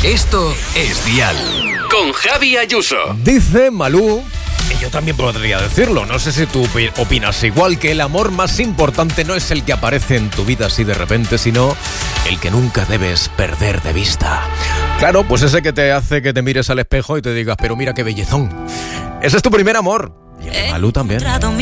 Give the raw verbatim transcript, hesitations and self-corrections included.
Esto es Dial. Con Javi Ayuso. Dice Malú, y yo también podría decirlo, no sé si tú opinas igual, que el amor más importante no es el que aparece en tu vida así de repente, sino el que nunca debes perder de vista. Claro, pues ese que te hace que te mires al espejo y te digas, pero mira qué bellezón. Ese es tu primer amor. Y el de Malú también.